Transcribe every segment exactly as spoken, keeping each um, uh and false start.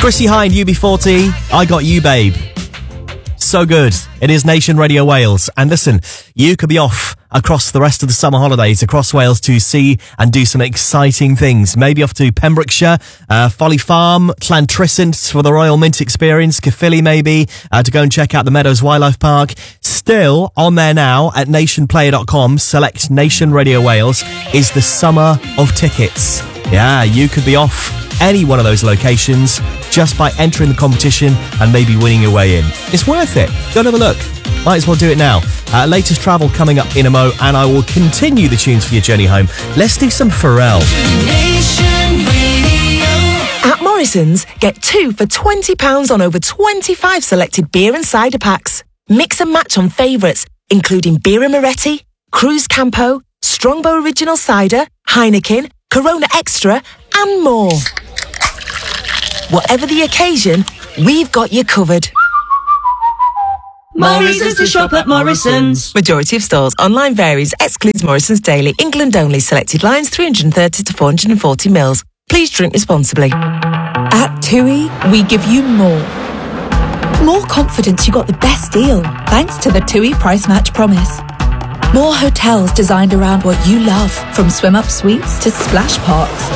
Chrissy Hynde, U B forty, I Got You, Babe. So good. It is Nation Radio Wales. And listen, you could be off across the rest of the summer holidays across Wales to see and do some exciting things. Maybe off to Pembrokeshire, uh, Folly Farm, Llantrisant for the Royal Mint experience, Caerphilly maybe, uh, to go and check out the Meadows Wildlife Park. Still on there now at nation player dot com, select Nation Radio Wales, is the summer of tickets. Yeah, you could be off any one of those locations just by entering the competition and maybe winning your way in. It's worth it. Go and have a look. Might as well do it now. Uh, latest travel coming up in a mo, and I will continue the tunes for your journey home. Let's do some Pharrell. At Morrison's, get two for twenty pounds on over twenty-five selected beer and cider packs. Mix and match on favourites, including Birra Moretti, Cruz Campo, Strongbow Original Cider, Heineken, Corona Extra, and more. Whatever the occasion, we've got you covered. Morrison's to shop at Morrison's. Majority of stores. Online varies. Excludes Morrison's Daily. England only. Selected lines three hundred thirty to four hundred forty mils. Please drink responsibly. At TUI, we give you more. More confidence you got the best deal, thanks to the TUI Price Match Promise. More hotels designed around what you love, from swim-up suites to splash parks.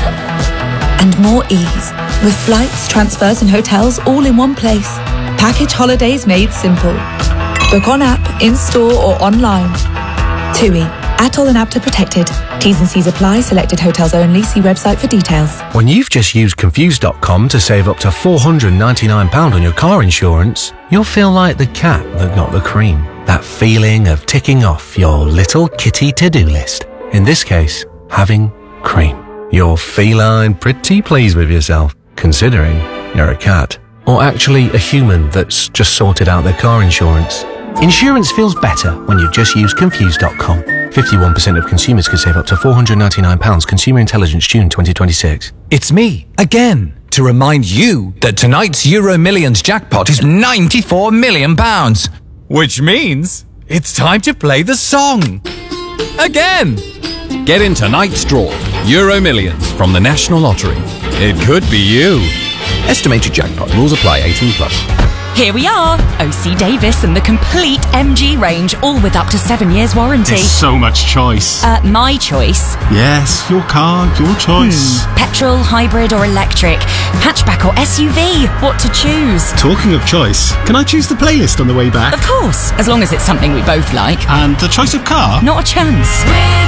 And more ease, with flights, transfers and hotels all in one place. Package holidays made simple. Book on app, in-store or online. TUI. Atoll and Apta protected. T's and C's apply. Selected hotels only. See website for details. When you've just used confused dot com to save up to four hundred ninety-nine pounds on your car insurance, you'll feel like the cat that got the cream. That feeling of ticking off your little kitty to-do list. In this case, having cream. You're feline pretty pleased with yourself, considering you're a cat. Or actually a human that's just sorted out their car insurance. Insurance feels better when you just use confused dot com. fifty-one percent of consumers could save up to four hundred ninety-nine pounds. Consumer Intelligence, June twenty twenty-six. It's me, again, to remind you that tonight's Euro Millions jackpot is ninety-four million pounds. Which means it's time to play the song. Again. Get in tonight's draw, Euro Millions from the National Lottery. It could be you. Estimated jackpot. Rules apply. eighteen plus. Here we are, O C Davis and the complete M G range, all with up to seven years warranty. There's so much choice. Uh, my choice. Yes, your car, your choice. Hmm. Petrol, hybrid or electric, hatchback or S U V, what to choose? Talking of choice, can I choose the playlist on the way back? Of course, as long as it's something we both like. And the choice of car? Not a chance.